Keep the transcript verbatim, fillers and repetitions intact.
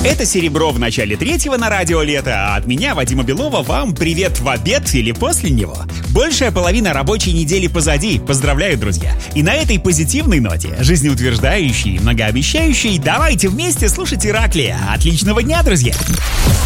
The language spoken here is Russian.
Это «Серебро» в начале третьего на радио «Лето», а от меня, Вадима Белова, вам привет в обед или после него. Большая половина рабочей недели позади. Поздравляю, друзья. И на этой позитивной ноте, жизнеутверждающей и многообещающей, давайте вместе слушать Ираклия. Отличного дня, друзья!